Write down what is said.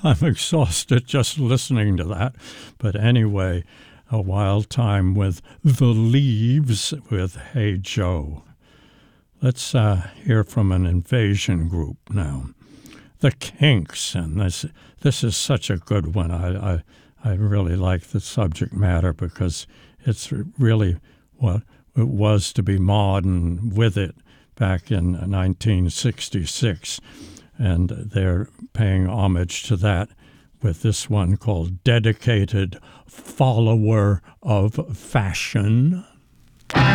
I'm exhausted just listening to that. But anyway, A Wild Time with The Leaves with Hey Joe. Let's hear from an invasion group now. The Kinks, and this is such a good one. I really like the subject matter because it's really what it was to be modern with it back in 1966. And they're paying homage to that with this one called Dedicated Follower of Fashion.